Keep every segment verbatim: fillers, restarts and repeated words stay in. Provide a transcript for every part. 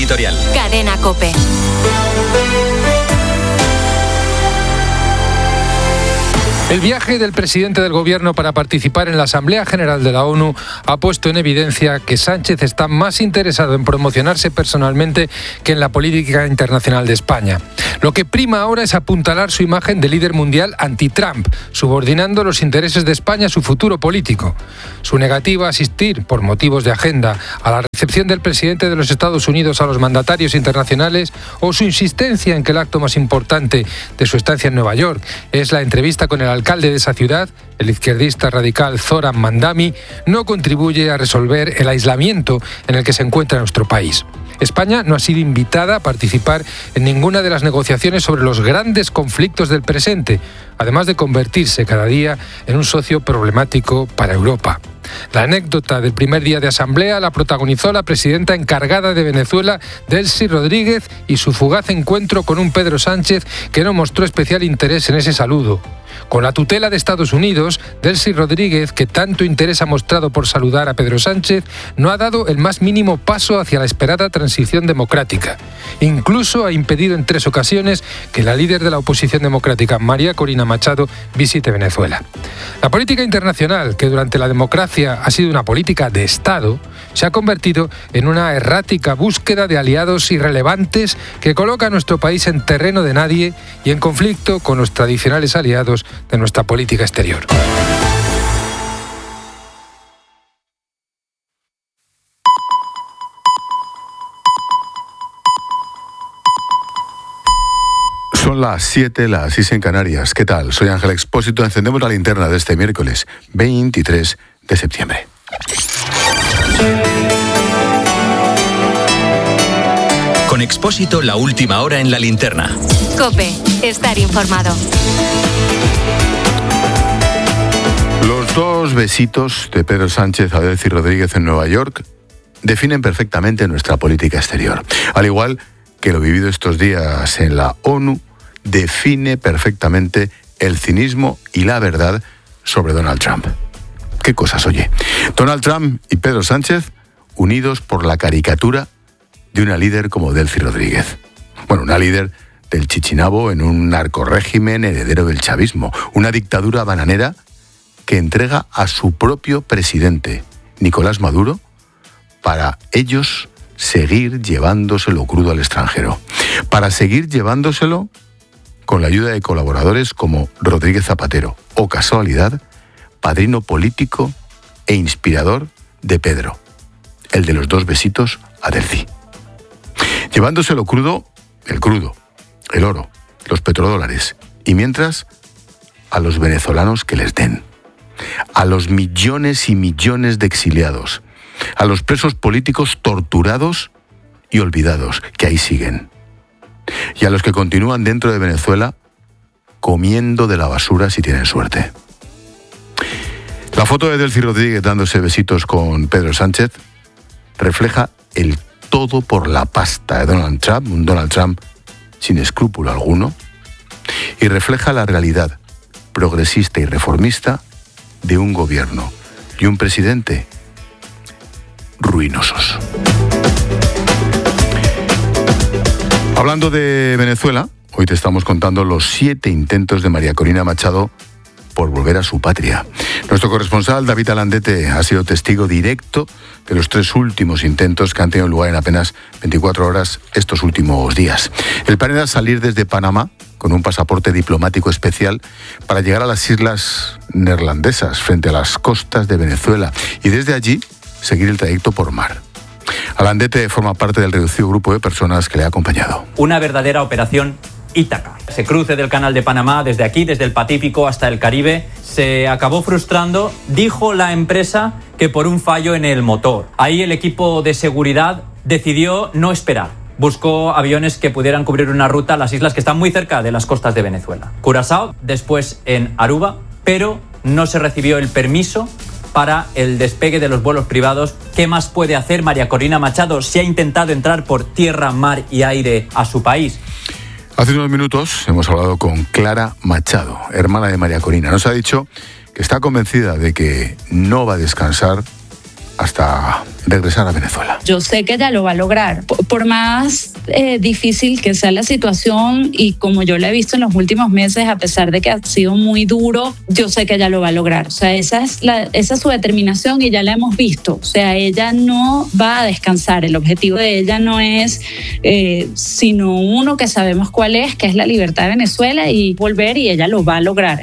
editorial. Cadena COPE. El viaje del presidente del gobierno para participar en la Asamblea General de la ONU ha puesto en evidencia que Sánchez está más interesado en promocionarse personalmente que en la política internacional de España. Lo que prima ahora es apuntalar su imagen de líder mundial anti-Trump, subordinando los intereses de España a su futuro político. Su negativa a asistir, por motivos de agenda, a la recepción del presidente de los Estados Unidos a los mandatarios internacionales, o su insistencia en que el acto más importante de su estancia en Nueva York es la entrevista con el alcalde de esa ciudad, el izquierdista radical Zoran Mandami, no contribuye a resolver el aislamiento en el que se encuentra nuestro país. España no ha sido invitada a participar en ninguna de las negociaciones sobre los grandes conflictos del presente, además de convertirse cada día en un socio problemático para Europa. La anécdota del primer día de asamblea la protagonizó la presidenta encargada de Venezuela, Delcy Rodríguez, y su fugaz encuentro con un Pedro Sánchez que no mostró especial interés en ese saludo. Con la tutela de Estados Unidos, Delcy Rodríguez, que tanto interés ha mostrado por saludar a Pedro Sánchez, no ha dado el más mínimo paso hacia la esperada transición democrática. Incluso ha impedido en tres ocasiones que la líder de la oposición democrática, María Corina Machado, visite Venezuela. La política internacional, que durante la democracia ha sido una política de Estado, se ha convertido en una errática búsqueda de aliados irrelevantes que coloca a nuestro país en terreno de nadie y en conflicto con los tradicionales aliados de nuestra política exterior. Son las siete, las seis en Canarias. ¿Qué tal? Soy Ángel Expósito. Encendemos la linterna de este miércoles veintitrés de septiembre. Con Expósito, la última hora en la linterna. COPE, estar informado. Los dos besitos de Pedro Sánchez a Delcy Rodríguez en Nueva York definen perfectamente nuestra política exterior. Al igual que lo vivido estos días en la ONU define perfectamente el cinismo y la verdad sobre Donald Trump. ¿Qué cosas, oye? Donald Trump y Pedro Sánchez unidos por la caricatura de una líder como Delcy Rodríguez. Bueno, una líder del Chichinabo en un narcorrégimen heredero del chavismo, una dictadura bananera que entrega a su propio presidente, Nicolás Maduro, para ellos seguir llevándoselo crudo al extranjero, para seguir llevándoselo con la ayuda de colaboradores como Rodríguez Zapatero, o casualidad, padrino político e inspirador de Pedro, el de los dos besitos a Delcy. Llevándoselo crudo, el crudo, el oro, los petrodólares, y mientras a los venezolanos que les den, a los millones y millones de exiliados, a los presos políticos torturados y olvidados, que ahí siguen, y a los que continúan dentro de Venezuela comiendo de la basura si tienen suerte. La foto de Delcy Rodríguez dándose besitos con Pedro Sánchez refleja el todo por la pasta de Donald Trump, un Donald Trump sin escrúpulo alguno, y refleja la realidad progresista y reformista de un gobierno y un presidente ruinosos. Hablando de Venezuela, hoy te estamos contando los siete intentos de María Corina Machado por volver a su patria. Nuestro corresponsal, David Alandete, ha sido testigo directo de los tres últimos intentos que han tenido lugar en apenas veinticuatro horas estos últimos días. El plan era salir desde Panamá con un pasaporte diplomático especial para llegar a las islas neerlandesas frente a las costas de Venezuela y desde allí seguir el trayecto por mar. Alandete forma parte del reducido grupo de personas que le ha acompañado. Una verdadera operación Ítaca. Ese cruce del Canal de Panamá, desde aquí, desde el Pacífico hasta el Caribe, se acabó frustrando, dijo la empresa, que por un fallo en el motor. Ahí el equipo de seguridad decidió no esperar. Buscó aviones que pudieran cubrir una ruta a las islas que están muy cerca de las costas de Venezuela. Curazao, después en Aruba, pero no se recibió el permiso para el despegue de los vuelos privados. ¿Qué más puede hacer María Corina Machado si ha intentado entrar por tierra, mar y aire a su país? Hace unos minutos hemos hablado con Clara Machado, hermana de María Corina. Nos ha dicho que está convencida de que no va a descansar hasta regresar a Venezuela. Yo sé que ella lo va a lograr. Por, por más eh, difícil que sea la situación y como yo la he visto en los últimos meses, a pesar de que ha sido muy duro, yo sé que ella lo va a lograr. O sea, esa es, la, esa es su determinación y ya la hemos visto. O sea, ella no va a descansar. El objetivo de ella no es eh, sino uno que sabemos cuál es, que es la libertad de Venezuela y volver, y ella lo va a lograr.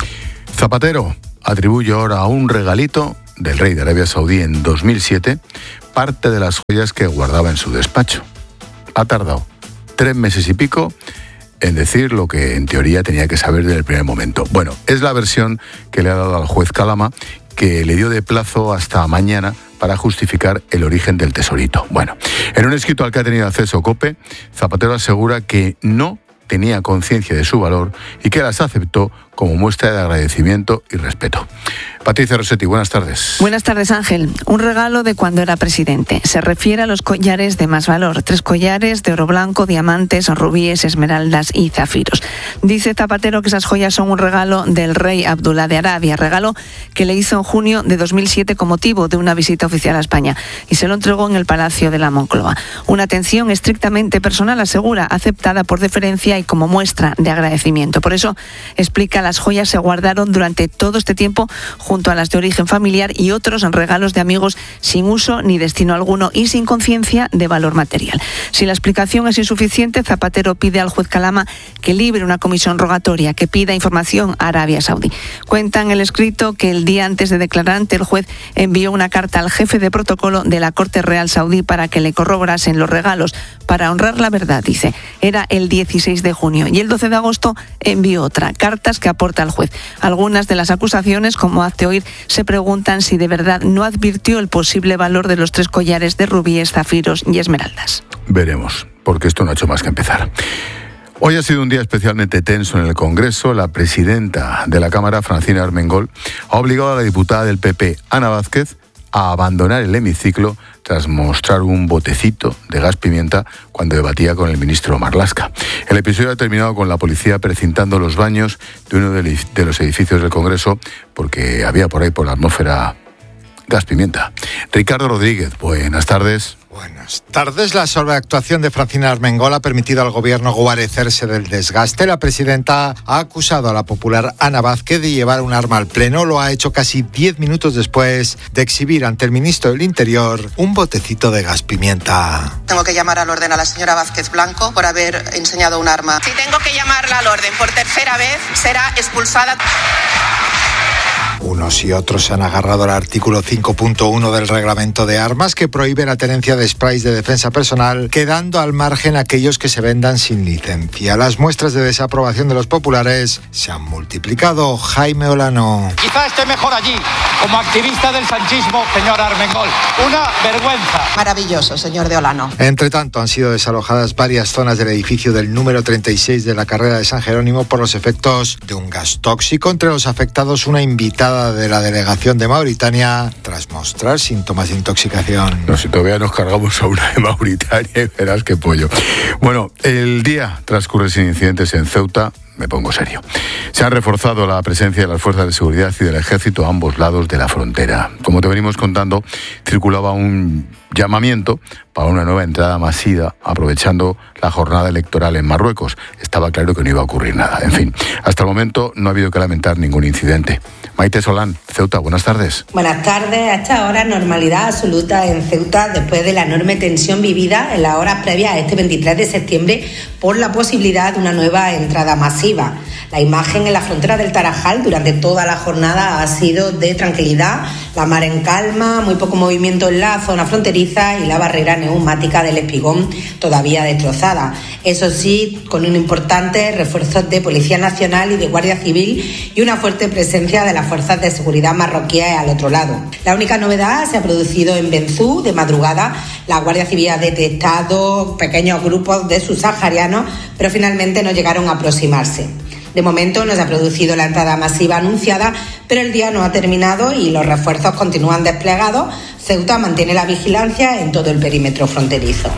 Zapatero atribuye ahora a un regalito del rey de Arabia Saudí en dos mil siete parte de las joyas que guardaba en su despacho. Ha tardado tres meses y pico en decir lo que en teoría tenía que saber desde el primer momento. Bueno, es la versión que le ha dado al juez Calama, que le dio de plazo hasta mañana para justificar el origen del tesorito. Bueno, en un escrito al que ha tenido acceso COPE, Zapatero asegura que no tenía conciencia de su valor y que las aceptó como muestra de agradecimiento y respeto. Patricia Rossetti, buenas tardes. Buenas tardes, Ángel. Un regalo de cuando era presidente. Se refiere a los collares de más valor. Tres collares de oro blanco, diamantes, rubíes, esmeraldas y zafiros. Dice Zapatero que esas joyas son un regalo del rey Abdulá de Arabia, regalo que le hizo en junio de dos mil siete con motivo de una visita oficial a España y se lo entregó en el Palacio de la Moncloa. Una atención estrictamente personal, asegura, aceptada por deferencia y como muestra de agradecimiento. Por eso, explica, las joyas se guardaron durante todo este tiempo junto a las de origen familiar y otros regalos de amigos sin uso ni destino alguno y sin conciencia de valor material. Si la explicación es insuficiente, Zapatero pide al juez Calama que libre una comisión rogatoria que pida información a Arabia Saudí. Cuenta en el escrito que el día antes de declarar ante el juez envió una carta al jefe de protocolo de la Corte Real Saudí para que le corroborasen los regalos. Para honrar la verdad, dice, era el dieciséis de junio y el doce de agosto envió otra, cartas que aporta al juez. Algunas de las acusaciones, como hace oír, se preguntan si de verdad no advirtió el posible valor de los tres collares de rubíes, zafiros y esmeraldas. Veremos, porque esto no ha hecho más que empezar. Hoy ha sido un día especialmente tenso en el Congreso. La presidenta de la Cámara, Francina Armengol, ha obligado a la diputada del P P, Ana Vázquez, a abandonar el hemiciclo tras mostrar un botecito de gas pimienta cuando debatía con el ministro Marlaska. El episodio ha terminado con la policía precintando los baños de uno de los edificios del Congreso porque había por ahí, por la atmósfera, gas pimienta. Ricardo Rodríguez, buenas tardes. Buenas tardes. La sobreactuación de Francina Armengol ha permitido al gobierno guarecerse del desgaste. La presidenta ha acusado a la popular Ana Vázquez de llevar un arma al pleno. Lo ha hecho casi diez minutos después de exhibir ante el ministro del Interior un botecito de gas pimienta. Tengo que llamar al orden a la señora Vázquez Blanco por haber enseñado un arma. Si tengo que llamarla al orden por tercera vez, será expulsada. Unos y otros se han agarrado al artículo cinco punto uno del reglamento de armas que prohíbe la tenencia de sprays de defensa personal, quedando al margen aquellos que se vendan sin licencia. Las muestras de desaprobación de los populares se han multiplicado. Jaime Olano. Quizá esté mejor allí, como activista del sanchismo, señor Armengol. Una vergüenza. Maravilloso, señor de Olano. Entre tanto, han sido desalojadas varias zonas del edificio del número treinta y seis de la carrera de San Jerónimo por los efectos de un gas tóxico. Entre los afectados, una invitada de la delegación de Mauritania tras mostrar síntomas de intoxicación. No, si todavía nos cargamos a una de Mauritania y verás qué pollo. Bueno, el día transcurre sin incidentes en Ceuta. Me pongo serio. Se ha reforzado la presencia de las fuerzas de seguridad y del ejército a ambos lados de la frontera. Como te venimos contando, circulaba un llamamiento para una nueva entrada masiva, aprovechando la jornada electoral en Marruecos. Estaba claro que no iba a ocurrir nada. En fin, hasta el momento no ha habido que lamentar ningún incidente. Maite Solán, Ceuta, buenas tardes. Buenas tardes. A esta hora, normalidad absoluta en Ceuta después de la enorme tensión vivida en las horas previas a este veintitrés de septiembre por la posibilidad de una nueva entrada masiva. La imagen en la frontera del Tarajal durante toda la jornada ha sido de tranquilidad, la mar en calma, muy poco movimiento en la zona fronteriza y la barrera neumática del Espigón todavía destrozada. Eso sí, con un importante refuerzo de Policía Nacional y de Guardia Civil y una fuerte presencia de las fuerzas de seguridad marroquíes al otro lado. La única novedad se ha producido en Benzú. De madrugada, la Guardia Civil ha detectado pequeños grupos de subsaharianos, pero finalmente no llegaron a aproximarse. De momento no se ha producido la entrada masiva anunciada, pero el día no ha terminado y los refuerzos continúan desplegados. Ceuta mantiene la vigilancia en todo el perímetro fronterizo.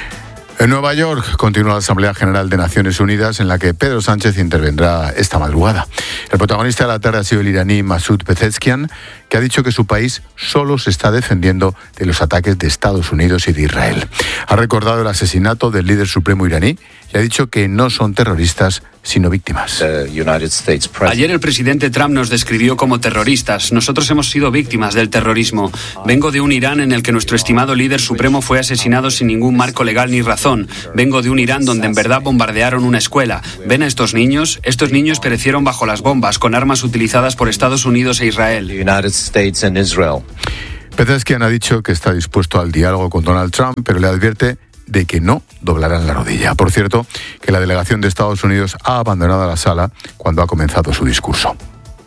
En Nueva York continúa la Asamblea General de Naciones Unidas, en la que Pedro Sánchez intervendrá esta madrugada. El protagonista de la tarde ha sido el iraní Masoud Pezeshkian, que ha dicho que su país solo se está defendiendo de los ataques de Estados Unidos y de Israel. Ha recordado el asesinato del líder supremo iraní y ha dicho que no son terroristas, sino víctimas. Ayer el presidente Trump nos describió como terroristas. Nosotros hemos sido víctimas del terrorismo. Vengo de un Irán en el que nuestro estimado líder supremo fue asesinado sin ningún marco legal ni razón. Vengo de un Irán donde en verdad bombardearon una escuela. ¿Ven a estos niños? Estos niños perecieron bajo las bombas con armas utilizadas por Estados Unidos e Israel. Pezeshkian ha dicho que está dispuesto al diálogo con Donald Trump, pero le advierte de que no doblarán la rodilla. Por cierto, que la delegación de Estados Unidos ha abandonado la sala cuando ha comenzado su discurso.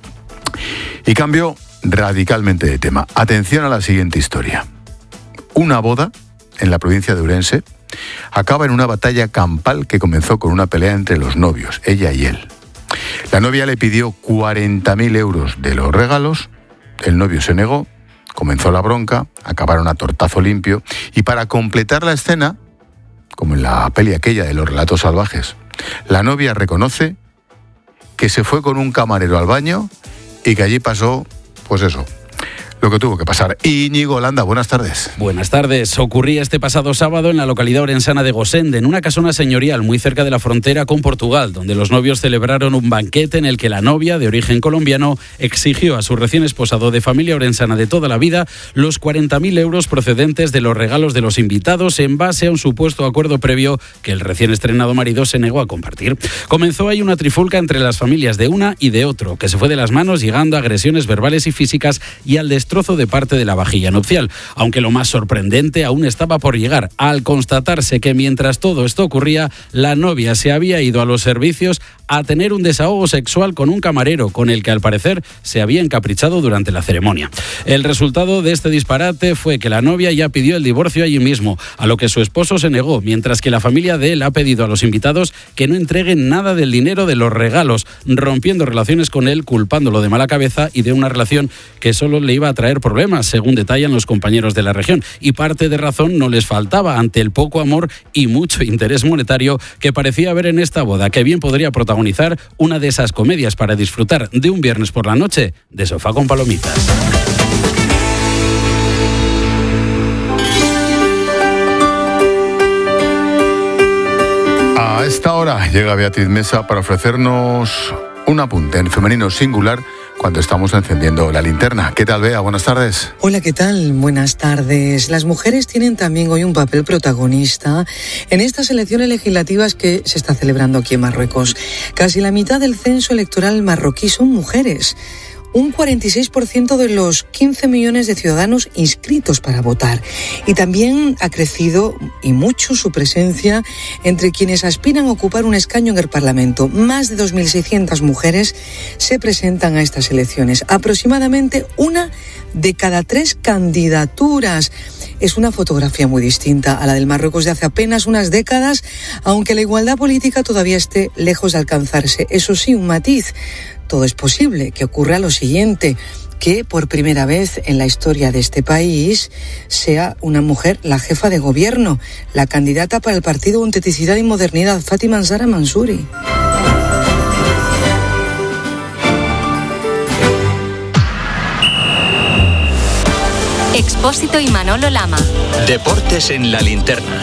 Y cambio radicalmente de tema. Atención a la siguiente historia. Una boda en la provincia de Ourense acaba en una batalla campal que comenzó con una pelea entre los novios, ella y él. La novia le pidió cuarenta mil euros de los regalos, el novio se negó, comenzó la bronca, acabaron a tortazo limpio y para completar la escena, como en la peli aquella de los relatos salvajes, la novia reconoce que se fue con un camarero al baño y que allí pasó, pues eso, lo que tuvo que pasar. Íñigo Holanda, buenas tardes. Buenas tardes. Ocurría este pasado sábado en la localidad orensana de Gosende, en una casona señorial muy cerca de la frontera con Portugal, donde los novios celebraron un banquete en el que la novia, de origen colombiano, exigió a su recién esposado de familia orensana de toda la vida los cuarenta mil euros procedentes de los regalos de los invitados en base a un supuesto acuerdo previo que el recién estrenado marido se negó a compartir. Comenzó ahí una trifulca entre las familias de una y de otro, que se fue de las manos llegando a agresiones verbales y físicas y al destino trozo de parte de la vajilla nupcial, aunque lo más sorprendente aún estaba por llegar, al constatarse que mientras todo esto ocurría, la novia se había ido a los servicios a tener un desahogo sexual con un camarero, con el que al parecer se había encaprichado durante la ceremonia. El resultado de este disparate fue que la novia ya pidió el divorcio allí mismo, a lo que su esposo se negó, mientras que la familia de él ha pedido a los invitados que no entreguen nada del dinero de los regalos, rompiendo relaciones con él, culpándolo de mala cabeza y de una relación que solo le iba a traer problemas, según detallan los compañeros de la región. Y parte de razón no les faltaba ante el poco amor y mucho interés monetario que parecía haber en esta boda, que bien podría protagonizar una de esas comedias para disfrutar de un viernes por la noche de sofá con palomitas. A esta hora llega Beatriz Mesa para ofrecernos un apunte en femenino singular cuando estamos encendiendo la linterna. ¿Qué tal, Bea? Buenas tardes. Hola, ¿qué tal? Buenas tardes. Las mujeres tienen también hoy un papel protagonista en estas elecciones legislativas que se está celebrando aquí en Marruecos. Casi la mitad del censo electoral marroquí son mujeres. Un cuarenta y seis por ciento de los quince millones de ciudadanos inscritos para votar. Y también ha crecido y mucho su presencia entre quienes aspiran a ocupar un escaño en el Parlamento. Más de dos mil seiscientas mujeres se presentan a estas elecciones. Aproximadamente una de cada tres candidaturas. Es una fotografía muy distinta a la del Marruecos de hace apenas unas décadas, aunque la igualdad política todavía esté lejos de alcanzarse. Eso sí, un matiz. Todo es posible que ocurra lo siguiente, que por primera vez en la historia de este país sea una mujer la jefa de gobierno, la candidata para el partido Autenticidad y Modernidad, Fátima Zahra Mansouri. Expósito y Manolo Lama. Deportes en la linterna.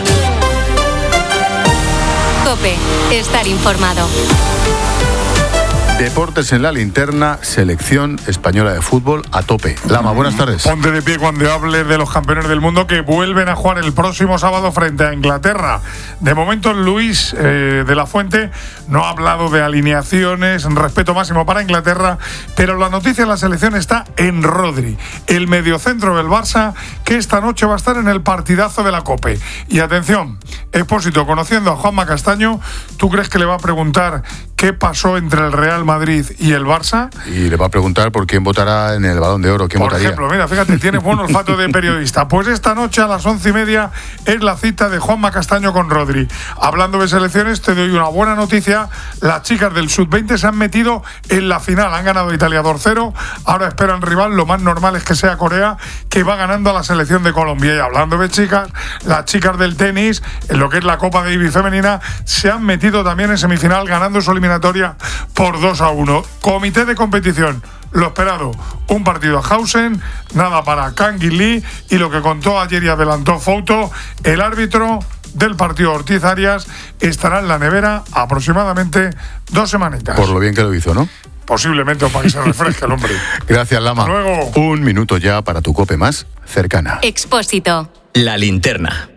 COPE. Estar informado. Deportes en la linterna, selección española de fútbol a tope. Lama, buenas tardes. Ponte de pie cuando hable de los campeones del mundo que vuelven a jugar el próximo sábado frente a Inglaterra. De momento, Luis eh, de la Fuente no ha hablado de alineaciones, respeto máximo para Inglaterra, pero la noticia de la selección está en Rodri, el mediocentro del Barça, que esta noche va a estar en el partidazo de la COPE. Y atención, Expósito, conociendo a Juanma Castaño, ¿tú crees que le va a preguntar qué pasó entre el Real Madrid y el Barça? Y le va a preguntar por quién votará en el Balón de Oro. ¿Quién Por votaría? ejemplo, mira, fíjate, tienes buen olfato de periodista. Pues esta noche a las once y media es la cita de Juanma Castaño con Rodri. Hablando de selecciones, te doy una buena noticia. Las chicas del sub veinte se han metido en la final. Han ganado Italia dos cero. Ahora esperan rival. Lo más normal es que sea Corea, que va ganando a la selección de Colombia. Y hablando de chicas, las chicas del tenis, en lo que es la Copa Davis femenina, se han metido también en semifinal, ganando su eliminatoria por dos a uno. Comité de competición. lo esperado, un partido a Hausen, nada para Kangin Lee, y lo que contó ayer y adelantó Fouto, el árbitro del partido Ortiz Arias estará en la nevera aproximadamente dos semanitas. Por lo bien que lo hizo, ¿no? Posiblemente, o para que se refresque el hombre. Gracias, Lama. Hasta luego. Un minuto ya para tu COPE más cercana. Expósito. La linterna.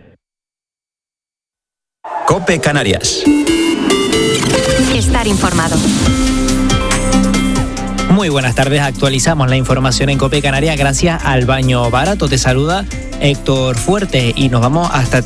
COPE Canarias. Estar informado. Muy buenas tardes, actualizamos la información en COPE Canarias gracias al baño barato. Te saluda Héctor Fuerte y nos vamos hasta